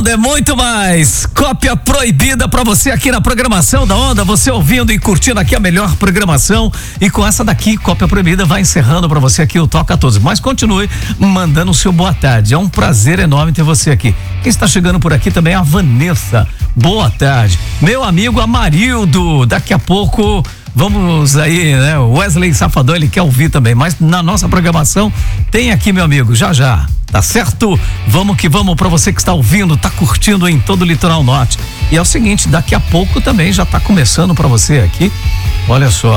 Onda é muito mais. Cópia proibida pra você aqui na programação da Onda, você ouvindo e curtindo aqui a melhor programação. E com essa daqui, cópia proibida, vai encerrando pra você aqui o Toca a Todos. Mas continue mandando o seu boa tarde. É um prazer enorme ter você aqui. Quem está chegando por aqui também é a Vanessa. Boa tarde. Meu amigo Amarildo, daqui a pouco vamos aí, né? O Wesley Safadão, ele quer ouvir também, mas na nossa programação tem aqui, meu amigo, já. Tá certo? Vamos que vamos pra você que está ouvindo, tá curtindo em todo o Litoral Norte. E é o seguinte, daqui a pouco também já tá começando pra você aqui. Olha só,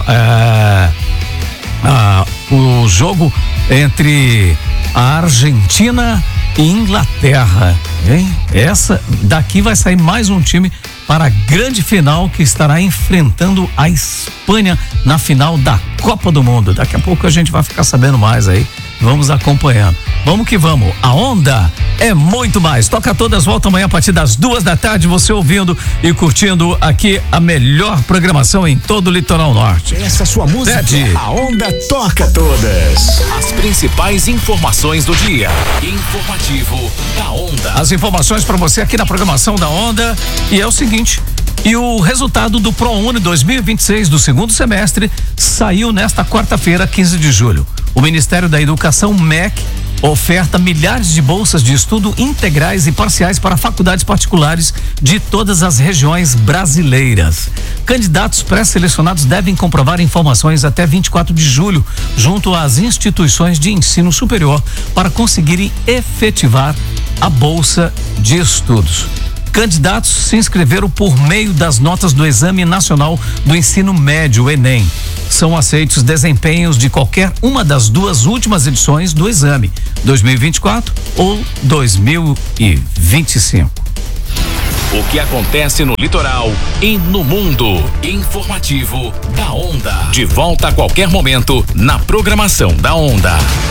o jogo entre a Argentina e Inglaterra, hein? Essa daqui vai sair mais um time para a grande final que estará enfrentando a Espanha na final da Copa do Mundo. Daqui a pouco a gente vai ficar sabendo mais aí. Vamos acompanhando. Vamos que vamos. A Onda é muito mais. Toca Todas, volta amanhã a partir das 2h, você ouvindo e curtindo aqui a melhor programação em todo o Litoral Norte. Essa sua música, a Onda Toca Todas. As principais informações do dia. Informativo da Onda. As informações para você aqui na programação da Onda. E é o seguinte, e o resultado do ProUni 2026 do segundo semestre saiu nesta quarta-feira, 15 de julho. O Ministério da Educação, MEC, oferta milhares de bolsas de estudo integrais e parciais para faculdades particulares de todas as regiões brasileiras. Candidatos pré-selecionados devem comprovar informações até 24 de julho, junto às instituições de ensino superior, para conseguirem efetivar a bolsa de estudos. Candidatos se inscreveram por meio das notas do Exame Nacional do Ensino Médio, o Enem. São aceitos desempenhos de qualquer uma das duas últimas edições do exame, 2024 ou 2025. O que acontece no litoral e no mundo. Informativo da Onda. De volta a qualquer momento na programação da Onda.